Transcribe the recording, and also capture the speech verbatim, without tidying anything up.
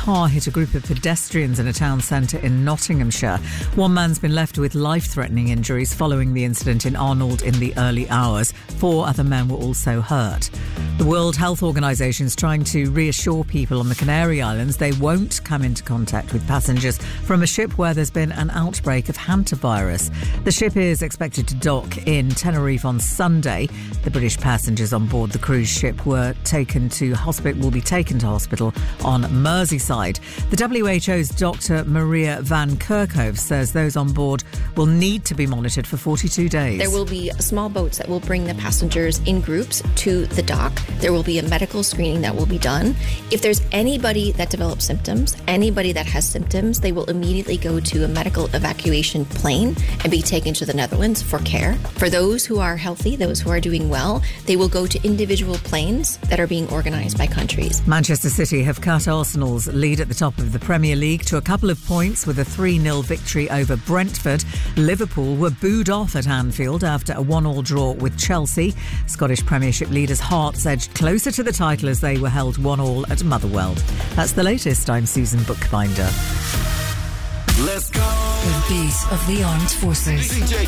car hit a group of pedestrians in a town centre in Nottinghamshire. One man's been left with life-threatening injuries following the incident in Arnold in the early hours. Four other men were also hurt. The World Health Organisation is trying to reassure people on the Canary Islands they won't come into contact with passengers from a ship where there's been an outbreak of hantavirus. The ship is expected to dock in Tenerife on Sunday. The British passengers on board the cruise ship were taken to hospital, will be taken to hospital on Merseyside. The W H O's Doctor Maria Van Kerkhove says those on board will need to be monitored for forty-two days. There will be small boats that will bring the passengers in groups to the dock. There will be a medical screening that will be done. If there's anybody that develops symptoms, anybody that has symptoms, they will immediately go to a medical evacuation plane and be taken to the Netherlands for care. For those who are healthy, those who are doing well, they will go to individual planes that are being organised by countries. Manchester City have cut Arsenal's lead at the top of the Premier League to a couple of points with a three nil victory over Brentford. Liverpool were booed off at Anfield after a one all draw with Chelsea. Scottish Premiership leaders Hearts edged closer to the title as they were held one all at Motherwell. That's the latest. I'm Susan Bookbinder. Let's go. The beat of the armed forces.